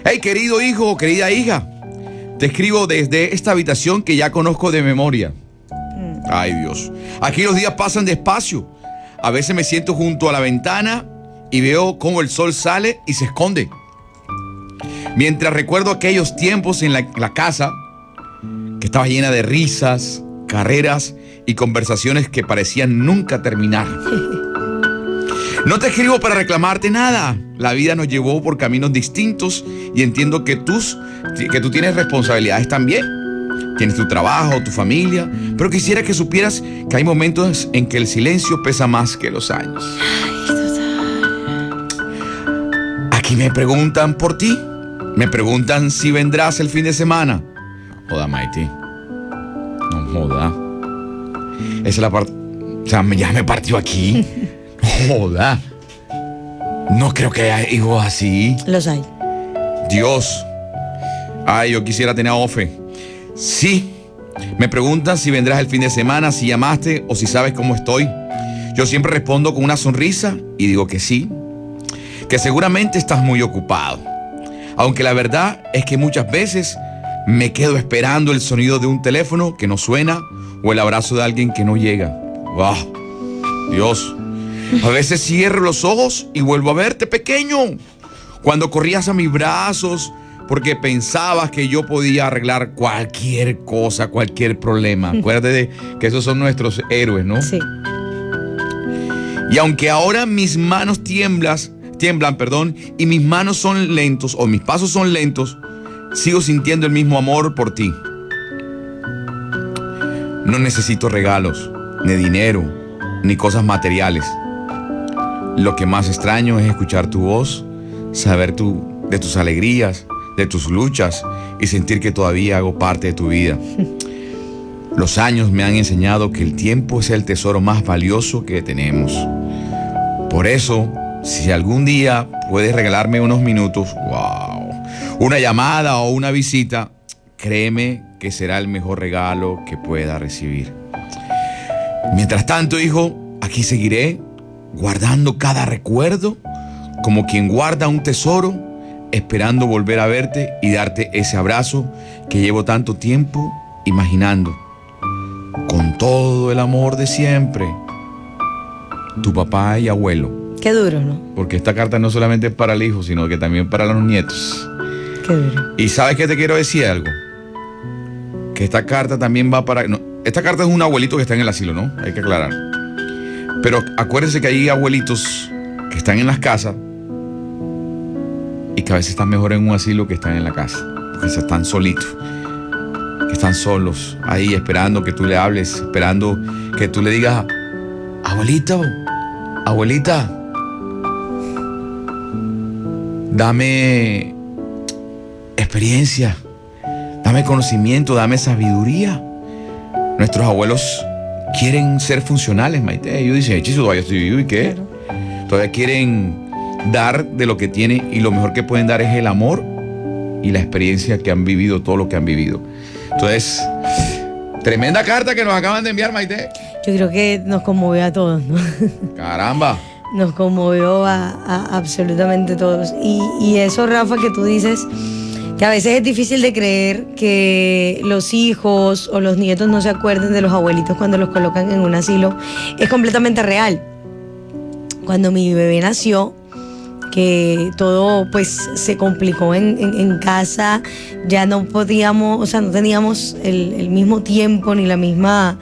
Hey, querido hijo, querida hija, te escribo desde esta habitación que ya conozco de memoria. Ay, Dios. Aquí los días pasan despacio. A veces me siento junto a la ventana y veo cómo el sol sale y se esconde. Mientras recuerdo aquellos tiempos en la casa que estaba llena de risas, carreras y conversaciones que parecían nunca terminar. No te escribo para reclamarte nada. La vida nos llevó por caminos distintos y entiendo que tú tienes responsabilidades también. Tienes tu trabajo, tu familia, pero quisiera que supieras que hay momentos en que el silencio pesa más que los años. Aquí me preguntan por ti. Me preguntan si vendrás el fin de semana. Joda, Maite. No joda. Esa es la parte. O sea, ya me partió aquí. Joda. No creo que haya hijos así. Los hay. Dios. Ay, yo quisiera tener a Ofe. Sí. Me preguntan si vendrás el fin de semana, si llamaste o si sabes cómo estoy. Yo siempre respondo con una sonrisa y digo que sí. Que seguramente estás muy ocupado. Aunque la verdad es que muchas veces me quedo esperando el sonido de un teléfono que no suena o el abrazo de alguien que no llega. ¡Wow! Dios. A veces cierro los ojos y vuelvo a verte pequeño. Cuando corrías a mis brazos porque pensabas que yo podía arreglar cualquier cosa, cualquier problema. Acuérdate que esos son nuestros héroes, ¿no? Sí. Y aunque ahora mis manos tiemblan, y mis manos son lentos, o mis pasos son lentos, sigo sintiendo el mismo amor por ti. No necesito regalos, ni dinero, ni cosas materiales. Lo que más extraño es escuchar tu voz, saber de tus alegrías, de tus luchas y sentir que todavía hago parte de tu vida. Los años me han enseñado que el tiempo es el tesoro más valioso que tenemos. Por eso, si algún día puedes regalarme unos minutos, wow, una llamada o una visita, créeme que será el mejor regalo que pueda recibir. Mientras tanto, hijo, aquí seguiré guardando cada recuerdo como quien guarda un tesoro, esperando volver a verte y darte ese abrazo que llevo tanto tiempo imaginando. Con todo el amor de siempre, tu papá y abuelo. Qué duro, ¿no? Porque esta carta no solamente es para el hijo, sino que también para los nietos. Qué duro. Y ¿sabes qué te quiero decir algo? Que esta carta también va para... No, esta carta es un abuelito que está en el asilo, ¿no? Hay que aclarar. Pero acuérdense que hay abuelitos que están en las casas y que a veces están mejor en un asilo que están en la casa. Porque están solitos. Que están solos ahí esperando que tú le hables, esperando que tú le digas, abuelito, abuelita, dame experiencia, dame conocimiento, dame sabiduría. Nuestros abuelos quieren ser funcionales, Maite. Ellos dicen, hechizo, todavía estoy vivo, ¿y qué? Claro. Todavía quieren dar de lo que tienen y lo mejor que pueden dar es el amor y la experiencia que han vivido, todo lo que han vivido. Entonces, tremenda carta que nos acaban de enviar, Maite. Yo creo que nos conmovió a todos, ¿no? Caramba. Nos conmovió a absolutamente todos. Y eso, Rafa, que tú dices, que a veces es difícil de creer que los hijos o los nietos no se acuerden de los abuelitos cuando los colocan en un asilo, es completamente real. Cuando mi bebé nació, que todo pues se complicó en casa, ya no podíamos, o sea, no teníamos el mismo tiempo ni la misma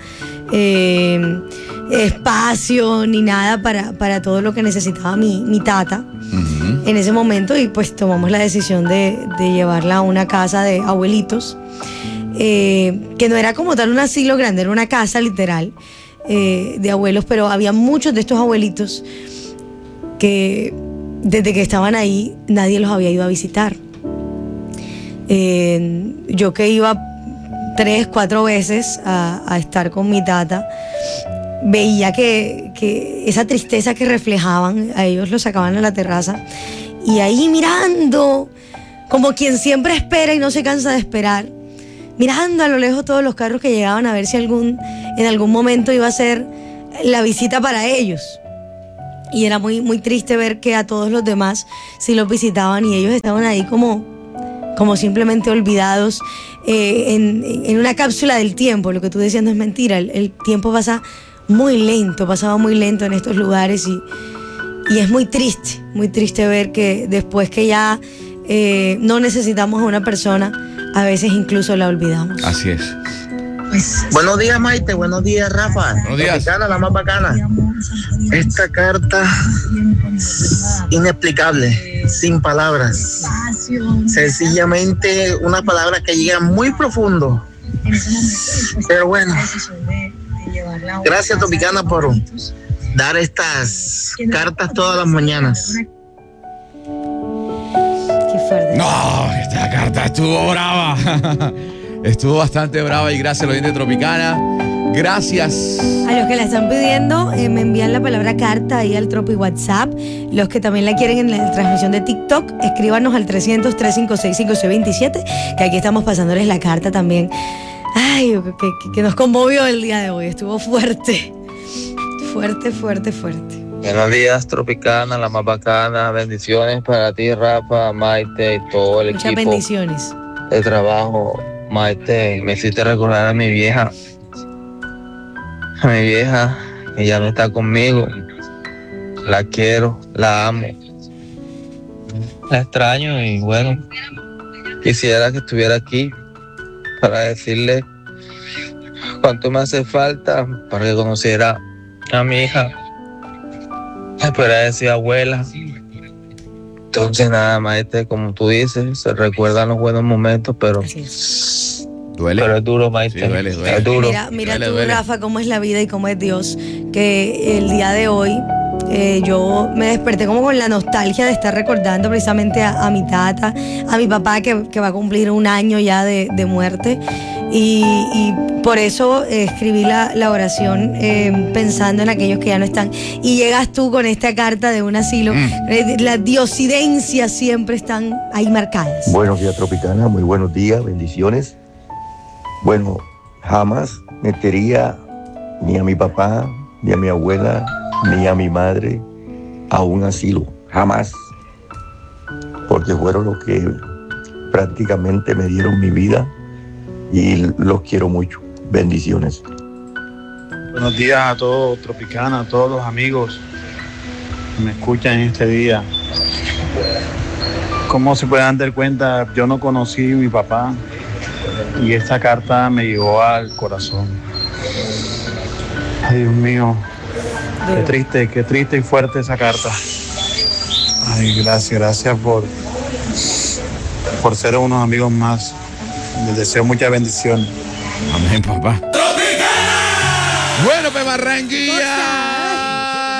espacio ni nada para todo lo que necesitaba mi tata en ese momento, y pues tomamos la decisión de llevarla a una casa de abuelitos, que no era como tal un asilo grande, era una casa literal de abuelos, pero había muchos de estos abuelitos que desde que estaban ahí nadie los había ido a visitar. Yo que iba 3, 4 veces a estar con mi tata, veía que esa tristeza que reflejaban, a ellos los sacaban a la terraza y ahí mirando, como quien siempre espera y no se cansa de esperar, mirando a lo lejos todos los carros que llegaban a ver si en algún momento iba a ser la visita para ellos. Y era muy, muy triste ver que a todos los demás sí los visitaban y ellos estaban ahí como como simplemente olvidados en una cápsula del tiempo. Lo que tú decías no es mentira, el tiempo pasa muy lento, pasaba muy lento en estos lugares y es muy triste ver que después que ya no necesitamos a una persona, a veces incluso la olvidamos. Así es. Buenos días, Maite. Buenos días, Rafa. Buenos días. Tropicana, la más bacana. Esta carta inexplicable, sin palabras. Sencillamente una palabra que llega muy profundo. Pero bueno, gracias, Tropicana, por dar estas cartas todas las mañanas. Qué fuerte. No, esta carta estuvo brava. Estuvo bastante brava y gracias a los oyentes de Tropicana. Gracias. A los que la están pidiendo, me envían la palabra carta ahí al Tropi WhatsApp. Los que también la quieren en la transmisión de TikTok, escríbanos al 300-356-5627, que aquí estamos pasándoles la carta también. Ay, que nos conmovió el día de hoy. Estuvo fuerte. Fuerte. Buenos días, Tropicana, la más bacana. Bendiciones para ti, Rafa, Maite y todo el Muchas equipo bendiciones. de trabajo. Maite, me hiciste recordar a mi vieja. A mi vieja, que ya no está conmigo. La quiero, la amo. La extraño y bueno, quisiera que estuviera aquí para decirle cuánto me hace falta para que conociera a mi hija. Espera decir abuela. Entonces nada más, como tú dices, se recuerdan los buenos momentos, pero Así es. Duele. es duro, Maite. Sí, duele. Es duro. Mira tú, Duele. Rafa, cómo es la vida y cómo es Dios. Que el día de hoy yo me desperté como con la nostalgia de estar recordando precisamente a mi tata, a mi papá que va a cumplir 1 año ya de muerte. Y por eso escribí la oración pensando en aquellos que ya no están. Y llegas tú con esta carta de un asilo. Las diosidencias siempre están ahí marcadas. Buenos días, Tropicana, muy buenos días, bendiciones. Bueno, jamás metería ni a mi papá, ni a mi abuela, ni a mi madre a un asilo, jamás. Porque fueron los que prácticamente me dieron mi vida y los quiero mucho. Bendiciones. Buenos días a todos, Tropicana, a todos los amigos que me escuchan en este día. Como se pueden dar cuenta, yo no conocí a mi papá y esta carta me llegó al corazón. Ay, Dios mío, qué triste y fuerte esa carta. Ay, gracias por ser unos amigos más. Les deseo mucha bendición. Amén, papá. Bueno, pues Barranquilla.